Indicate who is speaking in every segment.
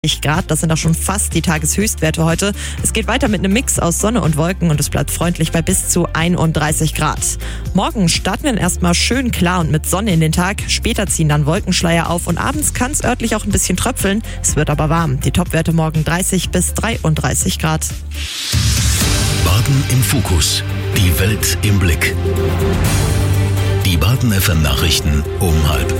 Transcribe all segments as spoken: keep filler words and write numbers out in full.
Speaker 1: Grad, das sind auch schon fast die Tageshöchstwerte heute. Es geht weiter mit einem Mix aus Sonne und Wolken und es bleibt freundlich bei bis zu einunddreißig Grad. Morgen starten wir dann erstmal schön klar und mit Sonne in den Tag. Später ziehen dann Wolkenschleier auf und abends kann es örtlich auch ein bisschen tröpfeln. Es wird aber warm. Die Topwerte morgen dreißig bis dreiunddreißig Grad.
Speaker 2: Baden im Fokus. Die Welt im Blick. Die Baden F M Nachrichten um halb.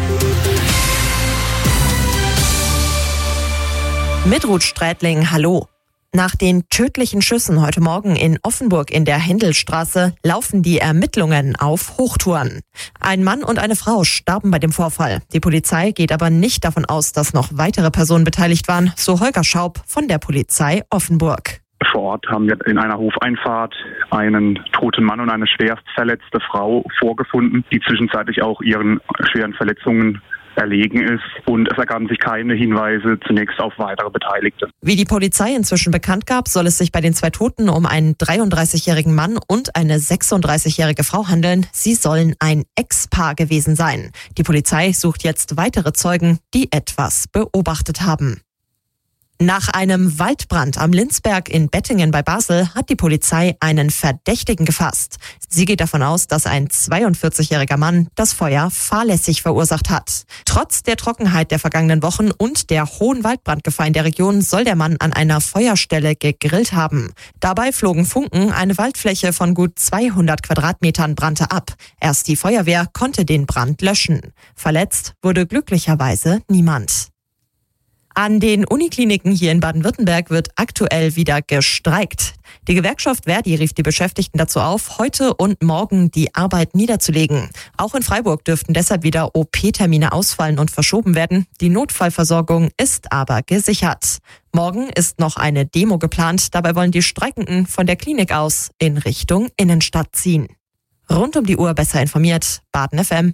Speaker 1: Mit Ruth Strätling, hallo. Nach den tödlichen Schüssen heute Morgen in Offenburg in der Händelstraße laufen die Ermittlungen auf Hochtouren. Ein Mann und eine Frau starben bei dem Vorfall. Die Polizei geht aber nicht davon aus, dass noch weitere Personen beteiligt waren, so Holger Schaub von der Polizei Offenburg.
Speaker 3: Vor Ort haben wir in einer Hofeinfahrt einen toten Mann und eine schwerst verletzte Frau vorgefunden, die zwischenzeitlich auch ihren schweren Verletzungen erlegen ist, und es ergaben sich keine Hinweise zunächst auf weitere Beteiligte.
Speaker 1: Wie die Polizei inzwischen bekannt gab, soll es sich bei den zwei Toten um einen dreiunddreißigjährigen Mann und eine sechsunddreißigjährige Frau handeln. Sie sollen ein Ex-Paar gewesen sein. Die Polizei sucht jetzt weitere Zeugen, die etwas beobachtet haben. Nach einem Waldbrand am Linzberg in Bettingen bei Basel hat die Polizei einen Verdächtigen gefasst. Sie geht davon aus, dass ein zweiundvierzigjähriger Mann das Feuer fahrlässig verursacht hat. Trotz der Trockenheit der vergangenen Wochen und der hohen Waldbrandgefahr in der Region soll der Mann an einer Feuerstelle gegrillt haben. Dabei flogen Funken, eine Waldfläche von gut zweihundert Quadratmetern brannte ab. Erst die Feuerwehr konnte den Brand löschen. Verletzt wurde glücklicherweise niemand. An den Unikliniken hier in Baden-Württemberg wird aktuell wieder gestreikt. Die Gewerkschaft Verdi rief die Beschäftigten dazu auf, heute und morgen die Arbeit niederzulegen. Auch in Freiburg dürften deshalb wieder O P-Termine ausfallen und verschoben werden. Die Notfallversorgung ist aber gesichert. Morgen ist noch eine Demo geplant. Dabei wollen die Streikenden von der Klinik aus in Richtung Innenstadt ziehen. Rund um die Uhr besser informiert, Baden F M.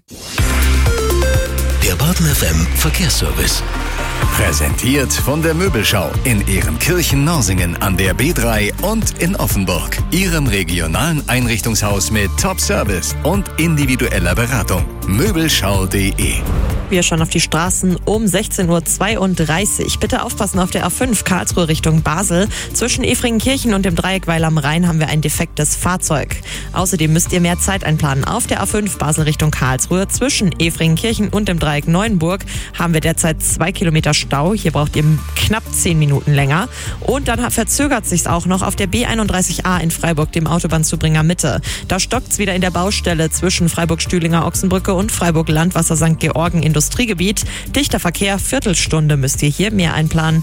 Speaker 2: Der Baden F M Verkehrsservice.
Speaker 4: Präsentiert von der Möbelschau in Ehrenkirchen-Norsingen an der B drei und in Offenburg. Ihrem regionalen Einrichtungshaus mit Top-Service und individueller Beratung. Möbelschau punkt de.
Speaker 1: Wir schauen auf die Straßen um sechzehn Uhr zweiunddreißig. Bitte aufpassen auf der A fünf Karlsruhe Richtung Basel. Zwischen Efringenkirchen und dem Dreieck Weil am Rhein haben wir ein defektes Fahrzeug. Außerdem müsst ihr mehr Zeit einplanen. Auf der A fünf Basel Richtung Karlsruhe zwischen Efringenkirchen und dem Dreieck Neuenburg haben wir derzeit zwei Kilometer Stau. Hier braucht ihr knapp zehn Minuten länger. Und dann verzögert sich's auch noch auf der B einunddreißig A in Freiburg, dem Autobahnzubringer Mitte. Da stockt's wieder in der Baustelle zwischen Freiburg-Stühlinger Ochsenbrücke und Freiburg-Landwasser Sankt Georgen Industriegebiet. Dichter Verkehr, Viertelstunde müsst ihr hier mehr einplanen.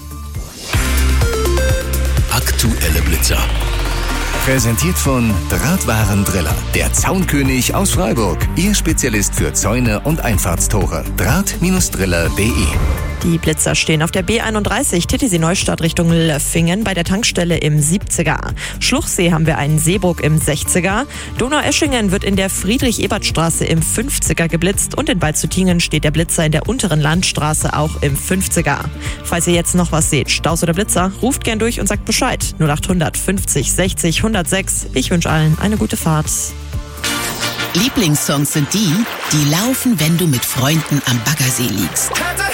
Speaker 2: Aktuelle Blitzer.
Speaker 4: Präsentiert von Drahtwarendriller, der Zaunkönig aus Freiburg. Ihr Spezialist für Zäune und Einfahrtstore. Draht Driller punkt de.
Speaker 1: Die Blitzer stehen auf der B einunddreißig, T T C Neustadt Richtung Löffingen bei der Tankstelle im siebziger. Schluchsee haben wir einen Seebruck im sechziger. Donaueschingen wird in der Friedrich-Ebert-Straße im fünfziger geblitzt und in Waldshüttingen steht der Blitzer in der unteren Landstraße auch im fünfziger. Falls ihr jetzt noch was seht, Staus oder Blitzer, ruft gern durch und sagt Bescheid. null achthundert fünfzig sechzig hundertsechs. Ich wünsche allen eine gute Fahrt.
Speaker 5: Lieblingssongs sind die, die laufen, wenn du mit Freunden am Baggersee liegst.